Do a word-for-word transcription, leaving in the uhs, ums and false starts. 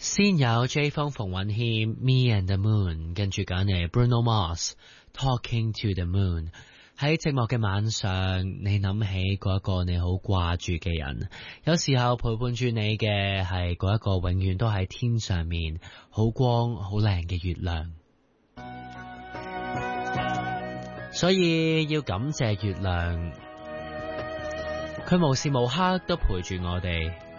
先有 J 風馮允謙 Me and the Moon， 跟住揀嚟 Bruno Mars Talking to the Moon。喺寂寞嘅晚上，你諗起嗰一個你好掛住嘅人，有時候陪伴住你嘅係嗰一個永遠都喺天上面好光好靚嘅月亮。所以要感謝月亮，佢無時無刻都陪住我哋。